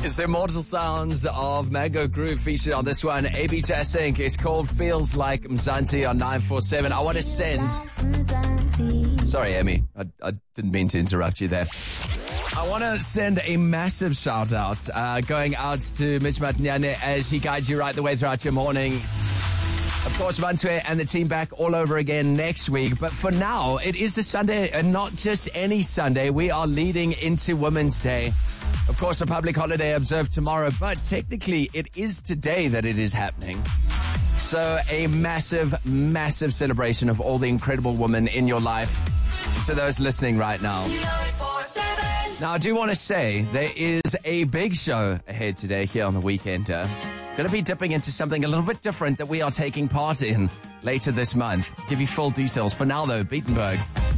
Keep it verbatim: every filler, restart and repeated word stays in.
It's the immortal sounds of Mango Groove featured on this one. A B Jasink is called Feels Like Mzansi on nine four seven. I want to send... Sorry, Amy. I, I didn't mean to interrupt you there. I want to send a massive shout out uh, going out to Mitch Matnyane as he guides you right the way throughout your morning. Of course, Manswe and the team back all over again next week. But for now, it is a Sunday, and not just any Sunday. We are leading into Women's Day. Of course, a public holiday observed tomorrow, but technically it is today that it is happening. So a massive, massive celebration of all the incredible women in your life. To those listening right now. Now, I do want to say there is a big show ahead today here on the Weekender. Going to be dipping into something a little bit different that we are taking part in later this month. Give you full details. For now, though, Beatenberg.